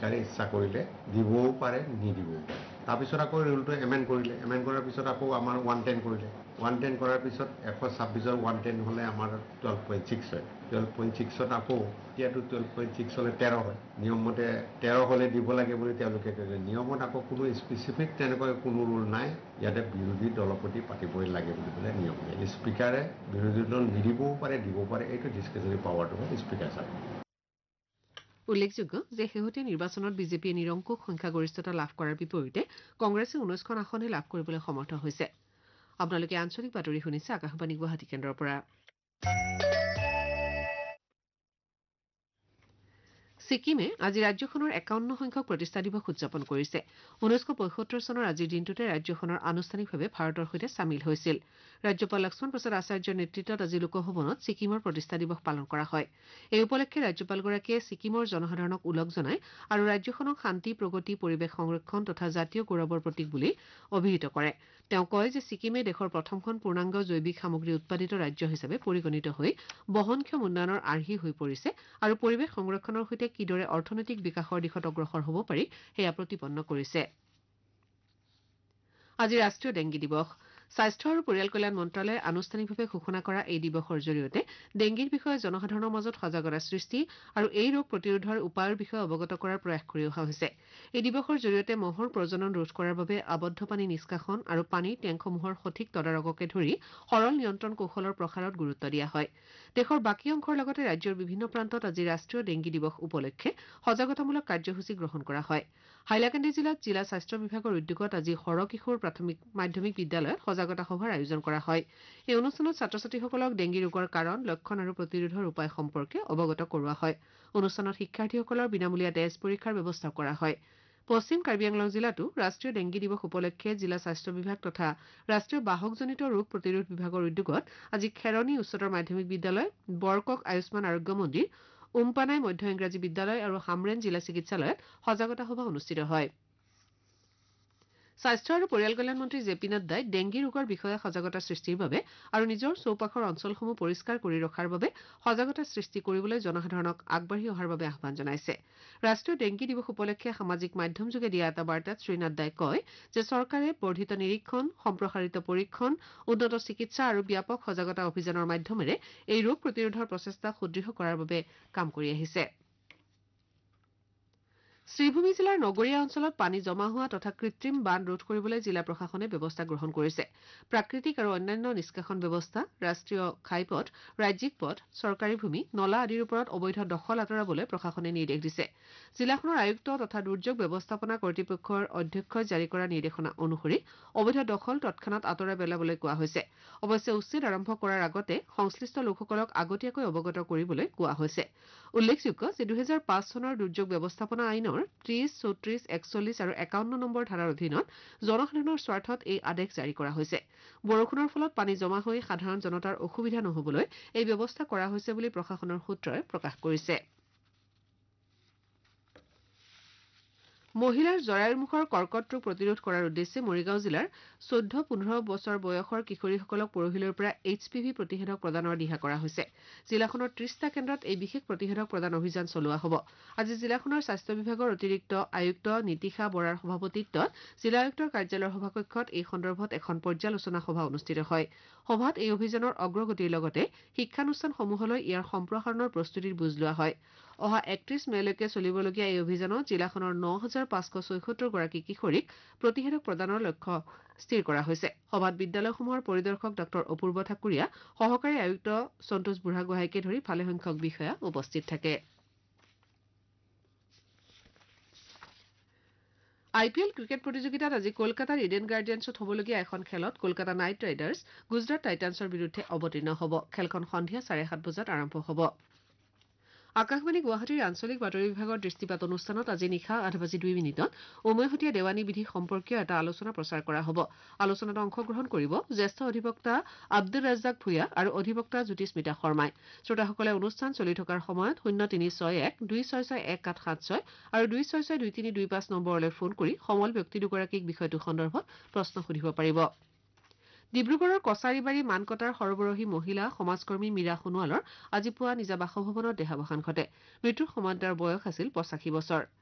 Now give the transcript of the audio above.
গাড়ী ইচ্ছা কৰিলে দিবও পাৰে নিদিবও পাৰে তাৰপিছত আকৌ ৰুলটো এমেণ্ড কৰিলে এমেণ্ড কৰাৰ পিছত আকৌ আমাৰ 110 কৰিলে 110 কৰাৰ পিছত 126ৰ 110 হ'লে আমাৰ 12.6 হয় 12.6ত আকৌ এতিয়াতো 12.6 হ'লে 13 হয় নিয়মমতে 13 হ'লে দিব লাগে বুলি তেওঁলোকে কৈছে নিয়মত আকৌ কোনো স্পেচিফিক তেনেকৈ কোনো ৰুল নাই ইয়াতে বিৰোধী দলৰ প্ৰতি পাতিবই লাগে বুলি পেলাই নিয়ম নাই স্পীকাৰে বিৰোধী দল নিদিবও পাৰে দিব পাৰে এইটো ডিছকাছৰী পাৱাৰটো হয় স্পীকাৰ চাই উল্লেখযোগ্য যে শেহতীয়া নিৰ্বাচনত বিজেপিয়ে নিৰংকুশ সংখ্যাগৰিষ্ঠতা লাভ কৰাৰ বিপৰীতে কংগ্ৰেছে 19খন আসনহে লাভ কৰিবলৈ সমৰ্থ হৈছে আপোনালোকে আঞ্চলিক বাতৰি শুনিছে আকাশবাণী গুৱাহাটী কেন্দ্ৰৰ পৰা ছিকিমে আজি ৰাজ্যখনৰ 51 সংখ্যক প্ৰতিষ্ঠা দিৱস উদযাপন কৰিছে 1975 চনৰ আজিৰ দিনটোতে ৰাজ্যখনৰ আনুষ্ঠানিকভাৱে ভাৰতৰ সৈতে চামিল হৈছিল ৰাজ্যপাল লক্ষ্মণ প্ৰসাদ আচাৰ্যৰ নেতৃত্বত আজি লোকভৱনত ছিকিমৰ প্ৰতিষ্ঠা দিৱস পালন কৰা হয় এই উপলক্ষে ৰাজ্যপালগৰাকীয়ে ছিকিমৰ জনসাধাৰণক ওলগ জনায় আৰু ৰাজ্যখনক শান্তি প্ৰগতি পৰিৱেশ সংৰক্ষণ তথা জাতীয় গৌৰৱৰ প্ৰতীক বুলি অভিহিত কৰে তেওঁ কয় যে ছিকিমে দেশৰ প্ৰথমখন পূৰ্ণাংগ জৈৱিক সামগ্ৰী উৎপাদিত ৰাজ্য হিচাপে পৰিগণিত হৈ বহনক্ষম উন্নয়নৰ আৰ্হি হৈ পৰিছে আৰু পৰিৱেশ সংৰক্ষণৰ সৈতে কিদৰে অৰ্থনৈতিক বিকাশৰ দিশত অগ্ৰসৰ হ'ব পাৰি সেয়া প্ৰতিপন্ন কৰিছে আজি ৰাষ্ট্ৰীয় ডেংগী দিৱস স্বাস্থ্য আৰু পৰিয়াল কল্যাণ মন্ত্ৰালয়ে আনুষ্ঠানিকভাৱে ঘোষণা কৰা এই দিৱসৰ জৰিয়তে ডেংগীৰ বিষয়ে জনসাধাৰণৰ মাজত সজাগতা সৃষ্টি আৰু এই ৰোগ প্ৰতিৰোধৰ উপায়ৰ বিষয়ে অৱগত কৰাৰ প্ৰয়াস কৰি অহা হৈছে এই দিৱসৰ জৰিয়তে মহৰ প্ৰজনন ৰোধ কৰাৰ বাবে আবদ্ধ পানী নিষ্কাশন আৰু পানীৰ টেংকসমূহৰ সঠিক তদাৰককে ধৰি সৰল নিয়ন্ত্ৰণ কৌশলৰ প্ৰসাৰত গুৰুত্ব দিয়া হয় দেশৰ বাকী অংশৰ লগতে ৰাজ্যৰ বিভিন্ন প্ৰান্তত আজি ৰাষ্ট্ৰীয় ডেংগী দিৱস উপলক্ষে সজাগতামূলক কাৰ্যসূচী গ্ৰহণ কৰা হয় হাইলাকান্দি জিলাত জিলা স্বাস্থ্য বিভাগৰ উদ্যোগত আজি হৰকিশোৰ প্ৰাথমিক মাধ্যমিক বিদ্যালয়ত সজাগতা সভাৰ আয়োজন কৰা হয় এই অনুষ্ঠানত ছাত্ৰ ছাত্ৰীসকলক ডেংগী ৰোগৰ কাৰণ লক্ষণ আৰু প্ৰতিৰোধৰ উপায় সম্পৰ্কে অৱগত কৰোৱা হয় অনুষ্ঠানত শিক্ষাৰ্থীসকলৰ বিনামূলীয়া তেজ পৰীক্ষাৰ ব্যৱস্থা কৰা হয় পশ্চিম কাৰ্বি আংলং জিলাতো ৰাষ্ট্ৰীয় ডেংগী দিৱস উপলক্ষে জিলা স্বাস্থ্য বিভাগ তথা ৰাষ্ট্ৰীয় বাহকজনিত ৰোগ প্ৰতিৰোধ বিভাগৰ উদ্যোগত আজি খেৰণী উচ্চতৰ মাধ্যমিক বিদ্যালয় বৰকক আয়ুষ্মান আৰোগ্য মন্দিৰ উমপানাই মধ্য ইংৰাজী বিদ্যালয় আৰু হামৰেন জিলা চিকিৎসালয়ত সজাগতা সভা অনুষ্ঠিত হয় স্বাস্থ্য আৰু পৰিয়াল কল্যাণ মন্ত্ৰী জে পি নাড্ডাই ডেংগী ৰোগৰ বিষয়ে সজাগতা সৃষ্টিৰ বাবে আৰু নিজৰ চৌপাশৰ অঞ্চলসমূহ পৰিষ্কাৰ কৰি ৰখাৰ বাবে সজাগতা সৃষ্টি কৰিবলৈ জনসাধাৰণক আগবাঢ়ি অহাৰ বাবে আহ্বান জনাইছে ৰাষ্ট্ৰীয় ডেংগী দিৱস উপলক্ষে সামাজিক মাধ্যমযোগে দিয়া এটা বাৰ্তাত শ্ৰী নাড্ডাই কয় যে চৰকাৰে বৰ্ধিত নিৰীক্ষণ সম্প্ৰসাৰিত পৰীক্ষণ উন্নত চিকিৎসা আৰু ব্যাপক সজাগতা অভিযানৰ মাধ্যমেৰে এই ৰোগ প্ৰতিৰোধৰ প্ৰচেষ্টা সুদৃঢ় কৰাৰ বাবে কাম কৰি আহিছে শ্ৰীভূমি জিলাৰ নগৰীয়া অঞ্চলত পানী জমা হোৱা তথা কৃত্ৰিম বান ৰোধ কৰিবলৈ জিলা প্ৰশাসনে ব্যৱস্থা গ্ৰহণ কৰিছে প্ৰাকৃতিক আৰু অন্যান্য নিষ্কাশন ব্যৱস্থা ৰাষ্ট্ৰীয় ঘাইপথ ৰাজ্যিক পথ চৰকাৰী ভূমি নলা আদিৰ ওপৰত অবৈধ দখল আঁতৰাবলৈ প্ৰশাসনে নিৰ্দেশ দিছে জিলাখনৰ আয়ুক্ত তথা দুৰ্যোগ ব্যৱস্থাপনা কৰ্তৃপক্ষৰ অধ্যক্ষই জাৰি কৰা নিৰ্দেশনা অনুসৰি অবৈধ দখল তৎক্ষণাৎ আঁতৰাই পেলাবলৈ কোৱা হৈছে অৱশ্যে উচ্ছেদ আৰম্ভ কৰাৰ আগতে সংশ্লিষ্ট লোকসকলক আগতীয়াকৈ অৱগত কৰিবলৈ কোৱা হৈছে উল্লেখযোগ্য যে 2005 চনৰ দুৰ্যোগ ব্যৱস্থাপনা আইনৰ 30, 34, 41 আৰু 51 নম্বৰ ধাৰাৰ অধীনত জনসাধাৰণৰ স্বাৰ্থত এই আদেশ জাৰি কৰা হৈছে বৰষুণৰ ফলত পানী জমা হৈ সাধাৰণ জনতাৰ অসুবিধা নহবলৈ এই ব্যৱস্থা কৰা হৈছে বুলি প্ৰশাসনৰ সূত্ৰই প্ৰকাশ কৰিছে মহিলাৰ জৰায়ুৰ কৰ্কট ৰোগ প্ৰতিৰোধ কৰাৰ উদ্দেশ্যে মৰিগাঁও জিলাৰ 14-15 বছৰ বয়সৰ কিশোৰীসকলক পৰহিলৈৰ পৰা HPV প্ৰতিষেধক প্ৰদানৰ দিহা কৰা হৈছে জিলাখনৰ 30টা কেন্দ্ৰত এই বিশেষ প্ৰতিষেধক প্ৰদান অভিযান চলোৱা হ'ব আজি জিলাখনৰ স্বাস্থ্য বিভাগৰ অতিৰিক্ত আয়ুক্ত নীতিশা বৰাৰ সভাপতিত্বত জিলা আয়ুক্তৰ কাৰ্যালয়ৰ সভাকক্ষত এই সন্দৰ্ভত এখন পৰ্যালোচনা সভা অনুষ্ঠিত হয় সভাত এই অভিযানৰ অগ্ৰগতিৰ লগতে শিক্ষানুষ্ঠানসমূহলৈ ইয়াৰ সম্প্ৰসাৰণৰ প্ৰস্তুতিৰ বুজ লোৱা হয় অহা 31 মেলৈকে চলিবলগীয়া এই অভিযানত জিলাখনৰ 9576 গৰাকী কিশোৰীক প্ৰতিষেধক প্ৰদানৰ লক্ষ্য স্থিৰ কৰা হৈছে সভাত বিদ্যালয়সমূহৰ পৰিদৰ্শক ডক্টৰ অপূৰ্ব ঠাকুৰীয়া সহকাৰী আয়ুক্ত সন্তোষ বুঢ়াগোহাঁইকে ধৰি ভালেসংখ্যক বিষয়া উপস্থিত থাকে IPL ক্ৰিকেট প্ৰতিযোগিতাত আজি কলকাতাৰ ইডেন গাৰ্ডেন্সত হ'বলগীয়া এখন খেলত কলকাতা নাইট ৰাইডাৰ্ছ গুজৰাট টাইটান্সৰ বিৰুদ্ধে অৱতীৰ্ণ হ'ব খেলখন সন্ধিয়া 7:30 বজাত আৰম্ভ হ'ব আকাশবাণী গুৱাহাটীৰ আঞ্চলিক বাতৰি বিভাগৰ দৃষ্টিপাত অনুষ্ঠানত আজি নিশা 8:02 উমৈহতীয়া দেৱানী বিধি সম্পৰ্কীয় এটা আলোচনা প্ৰচাৰ কৰা হ'ব আলোচনাত অংশগ্ৰহণ কৰিব জ্যেষ্ঠ অধিবক্তা আব্দুৰ ৰাজ্জাক ভূঞা আৰু অধিবক্তা জ্যোতিস্মিতা শৰ্মাই শ্ৰোতাসকলে অনুষ্ঠান চলি থকাৰ সময়ত 0361266177 আৰু 26623225 নম্বৰলৈ ফোন কৰি সমল ব্যক্তি দুগৰাকীক বিষয়টো সন্দৰ্ভত প্ৰশ্ন সুধিব পাৰিব ডিব্ৰুগড়ৰ কছাৰীবাৰী মানকটাৰ সৰবৰাহী মহিলা সমাজকৰ্মী মীৰা সোণোৱালৰ আজি পুৱা নিজা বাসভৱনত দেহাৱসান ঘটে মৃত্যুৰ সময়ত তেওঁৰ বয়স আছিল 85 বছৰ